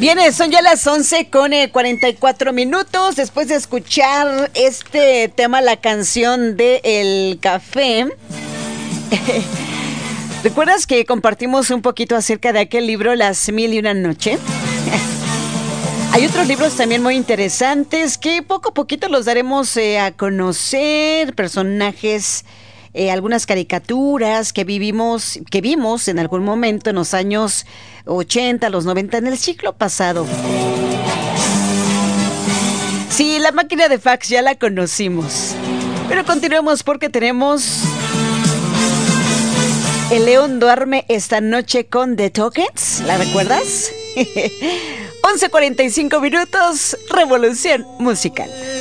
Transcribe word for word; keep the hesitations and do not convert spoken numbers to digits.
Bien, son ya las once con eh, cuarenta y cuatro minutos. Después de escuchar este tema, la canción de El Café. ¿Recuerdas que compartimos un poquito acerca de aquel libro, Las Mil y Una Noche? Hay otros libros también muy interesantes que poco a poquito los daremos eh, a conocer. Personajes, eh, algunas caricaturas que vivimos, que vimos en algún momento en los años ochenta, los noventa, en el siglo pasado. Sí, la máquina de fax ya la conocimos. Pero continuemos porque tenemos... El León duerme esta noche con The Tokens. ¿La recuerdas? once cuarenta y cinco minutos, Revolución Musical.